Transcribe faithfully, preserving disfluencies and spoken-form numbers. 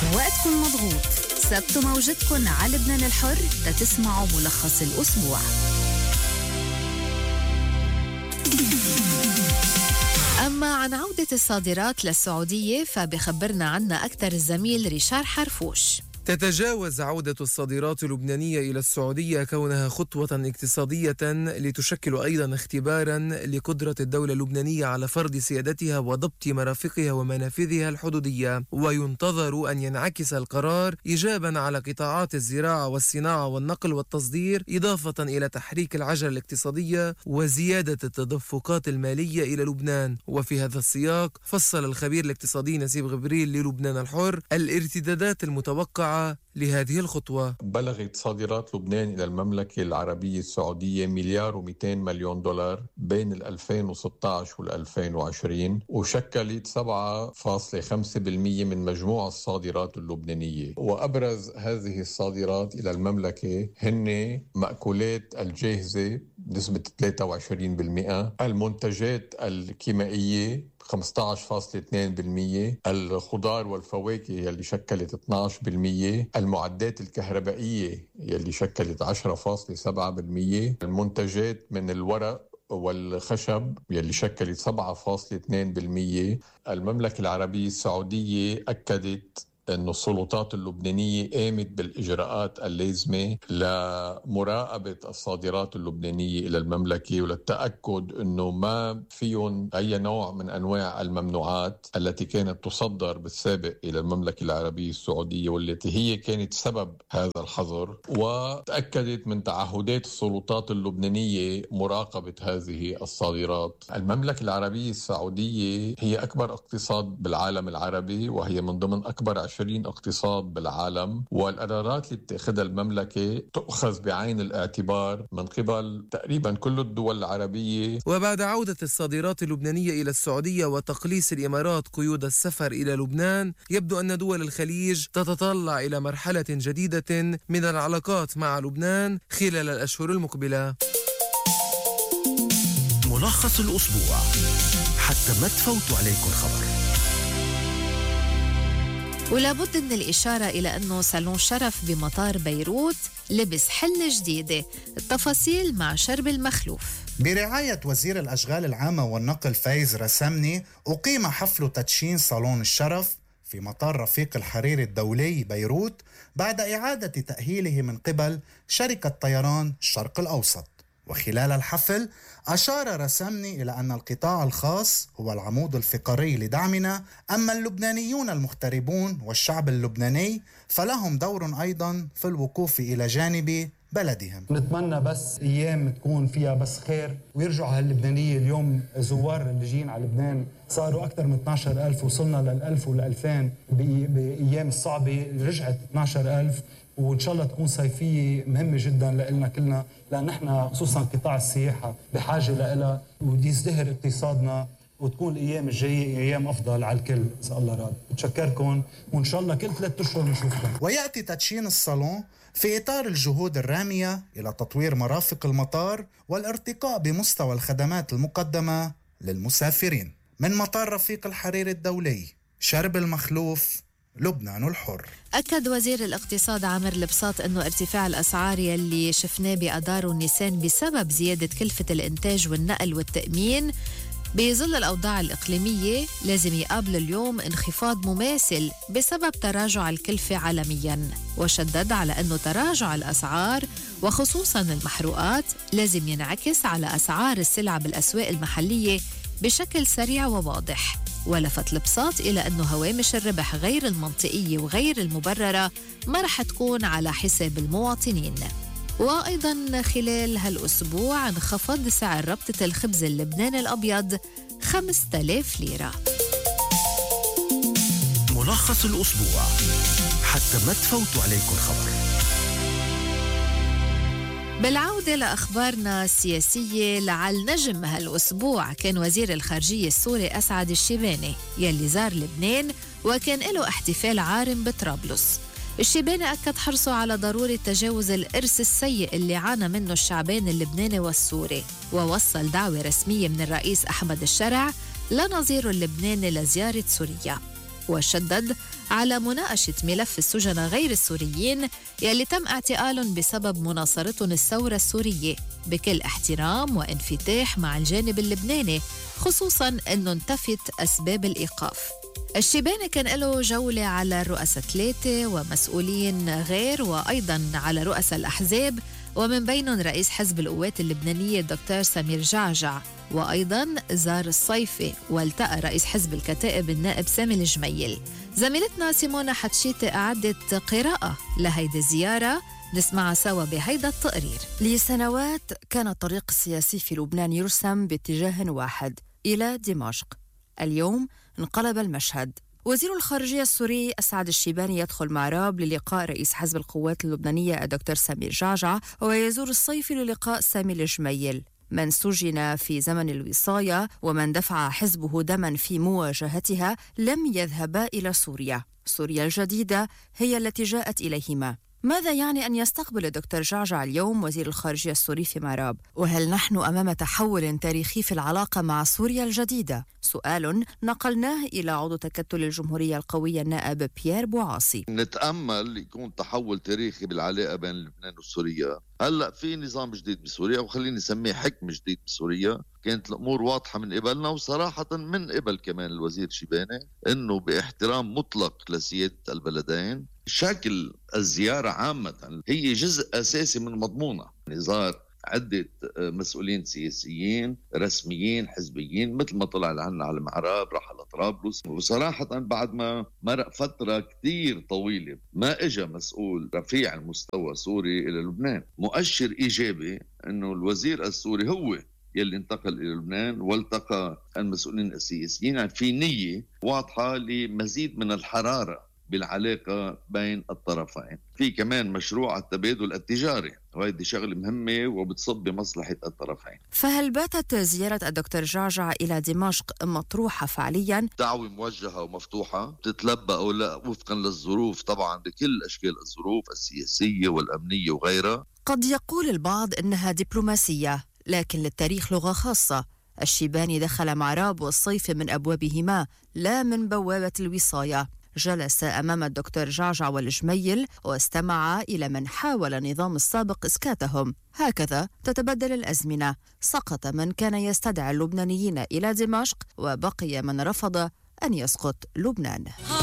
وقتكن مضغوط، سبتوا موجتكن على لبنان الحر تتسمعوا ملخص الأسبوع. أما عن عودة الصادرات للسعودية فبخبرنا عنها أكثر الزميل ريشار حرفوش. تتجاوز عودة الصادرات اللبنانية إلى السعودية كونها خطوة اقتصادية لتشكل أيضا اختبارا لقدرة الدولة اللبنانية على فرض سيادتها وضبط مرافقها ومنافذها الحدودية، وينتظر أن ينعكس القرار إيجابا على قطاعات الزراعة والصناعة والنقل والتصدير، إضافة إلى تحريك العجلة الاقتصادية وزيادة التدفقات المالية إلى لبنان. وفي هذا السياق فصل الخبير الاقتصادي نسيب غبريل للبنان الحر الارتدادات المتوقعة لهذه الخطوة. بلغت صادرات لبنان إلى المملكة العربية السعودية مليار ومئتين مليون دولار بين ألفين وستة عشر وألفين وعشرين، وشكلت سبعة فاصلة خمسة بالمئة من مجموع الصادرات اللبنانية. وأبرز هذه الصادرات إلى المملكة هن مأكولات الجاهزة بنسبة ثلاثة وعشرين بالمئة، المنتجات الكيميائية خمسة عشر فاصلة اثنين بالمئة، الخضار والفواكه يلي شكلت اثني عشر بالمئة، المعدات الكهربائية يلي شكلت عشرة فاصلة سبعة بالمئة، المنتجات من الورق والخشب يلي شكلت سبعة فاصلة اثنين بالمئة. المملكة العربية السعودية أكدت أن السلطات اللبنانية قامت بالإجراءات اللازمة لمراقبة الصادرات اللبنانية إلى المملكة وللتأكد أنه ما فيهم أي نوع من أنواع الممنوعات التي كانت تصدر بالسابق إلى المملكة العربية السعودية والتي هي كانت سبب هذا الحظر. وتأكدت من تعهدات السلطات اللبنانية مراقبة هذه الصادرات. المملكة العربية السعودية هي أكبر اقتصاد بالعالم العربي، وهي من ضمن أكبر عشرين اقتصاد بالعالم، والقرارات اللي بتاخذها المملكة تؤخذ بعين الاعتبار من قبل تقريبا كل الدول العربية. وبعد عودة الصادرات اللبنانية إلى السعودية وتقليص الإمارات قيود السفر إلى لبنان، يبدو أن دول الخليج تتطلع إلى مرحلة جديدة من العلاقات مع لبنان خلال الأشهر المقبلة. ملخص الأسبوع حتى ما تفوتوا عليكم خبر. ولابد من الإشارة إلى أنه صالون شرف بمطار بيروت لبس حلة جديدة. التفاصيل مع شرب المخلوف. برعاية وزير الأشغال العامة والنقل فايز رسمني أقيم حفل تدشين صالون الشرف في مطار رفيق الحريري الدولي بيروت بعد إعادة تأهيله من قبل شركة طيران الشرق الأوسط. وخلال الحفل أشار رسمني إلى أن القطاع الخاص هو العمود الفقري لدعمنا، أما اللبنانيون المغتربون والشعب اللبناني فلهم دور أيضا في الوقوف إلى جانب بلدهم. نتمنى بس أيام تكون فيها بس خير ويرجعوا هاللبنانية. اليوم زوار اللي جين على لبنان صاروا أكثر من اثني عشر ألف، وصلنا للألف والألفين بأيام الصعبة رجعت اثني عشر ألف، وإن شاء الله تكون صيفية مهمة جدا لنا كلنا، لأن نحن خصوصا قطاع السياحة بحاجة لها، ويزدهر اقتصادنا وتكون الأيام الجاية أيام أفضل على الكل إذا الله راد. بتشكركم وإن شاء الله كل ثلاثة أشهر نشوفكم. ويأتي تدشين الصالون في إطار الجهود الرامية إلى تطوير مرافق المطار والارتقاء بمستوى الخدمات المقدمة للمسافرين. من مطار رفيق الحريري الدولي، شرب المخلوف، لبنان الحر. أكد وزير الاقتصاد عامر البساط أنه ارتفاع الأسعار يلي شفناه بأدار ونيسان بسبب زيادة كلفة الإنتاج والنقل والتأمين بظل الأوضاع الإقليمية لازم يقابل اليوم انخفاض مماثل بسبب تراجع الكلفة عالمياً. وشدد على أنه تراجع الأسعار وخصوصاً المحروقات لازم ينعكس على أسعار السلع بالأسواق المحلية بشكل سريع وواضح. ولفت البساط إلى أنه هوامش الربح غير المنطقية وغير المبررة ما رح تكون على حساب المواطنين. وأيضاً خلال هالأسبوع انخفض سعر ربطة الخبز اللبناني الأبيض خمسة آلاف ليرة. ملخص الأسبوع حتى ما تفوتوا عليكم خبر. بالعودة لأخبارنا السياسية، لعل نجم هالأسبوع كان وزير الخارجية السوري أسعد الشيباني يلي زار لبنان وكان له احتفال عارم بطرابلس. الشيباني أكد حرصه على ضرورة تجاوز الإرث السيء اللي عانى منه الشعبين اللبناني والسوري، ووصل دعوة رسمية من الرئيس أحمد الشرع لنظيره اللبناني لزيارة سوريا. وشدد على مناقشة ملف السجناء غير السوريين يلي تم اعتقالهم بسبب مناصرتهم الثورة السورية بكل احترام وانفتاح مع الجانب اللبناني، خصوصاً أنه انتفت أسباب الإيقاف. الشيباني كان له جولة على رؤساء ثلاثة ومسؤولين غير، وأيضاً على رؤساء الأحزاب، ومن بينهم رئيس حزب القوات اللبنانية الدكتور سمير جعجع، وأيضاً زار الصيفي والتقى رئيس حزب الكتائب النائب سامي الجميل. زميلتنا سيمونا حتشيتي أعدت قراءة لهيدي الزيارة، نسمعها سوا بهيدا التقرير. لسنوات كان الطريق السياسي في لبنان يرسم باتجاه واحد إلى دمشق. اليوم انقلب المشهد. وزير الخارجية السوري أسعد الشيباني يدخل معراب للقاء رئيس حزب القوات اللبنانية الدكتور سمير جعجع، ويزور الصيفي للقاء سامي الجميل، من سجن في زمن الوصاية ومن دفع حزبه دما في مواجهتها لم يذهبا إلى سوريا. سوريا الجديدة هي التي جاءت إليهما. ماذا يعني أن يستقبل الدكتور جعجع اليوم وزير الخارجية السوري في معراب؟ وهل نحن أمام تحول تاريخي في العلاقة مع سوريا الجديدة؟ سؤال نقلناه إلى عضو تكتل الجمهورية القوية النائب بيير بوعاصي. نتأمل يكون تحول تاريخي بالعلاقة بين لبنان وسوريا. هلأ في نظام جديد بسوريا، وخليني نسميه حكم جديد بسوريا. كانت الأمور واضحة من قبلنا، وصراحة من قبل كمان الوزير شيباني، أنه باحترام مطلق لسيادة البلدين شكل الزيارة عامة هي جزء أساسي من مضمونها. نزار عدة مسؤولين سياسيين رسميين حزبيين، مثل ما طلع لعنا على المعراب، راح على طرابلس. وصراحة بعد ما مرق فترة كتير طويلة ما إجا مسؤول رفيع المستوى سوري إلى لبنان، مؤشر إيجابي أنه الوزير السوري هو يلي انتقل إلى لبنان والتقى المسؤولين السياسيين. يعني في نية واضحة لمزيد من الحرارة بالعلاقة بين الطرفين. في كمان مشروع التبادل التجاري، وهذه شغلة مهمة وبتصب بمصلحة الطرفين. فهل باتت زيارة الدكتور جعجع إلى دمشق مطروحة فعليا؟ دعوة موجهة ومفتوحة، تتلبى أو لا وفقا للظروف، طبعا بكل أشكال الظروف السياسية والأمنية وغيرها. قد يقول البعض إنها دبلوماسية، لكن للتاريخ لغة خاصة. الشيباني دخل معراب والصيف من أبوابهما لا من بوابة الوصاية. جلس أمام الدكتور جعجع والجميل واستمع إلى من حاول النظام السابق إسكاتهم. هكذا تتبدل الأزمنة. سقط من كان يستدعي اللبنانيين إلى دمشق، وبقي من رفض أن يسقط لبنان.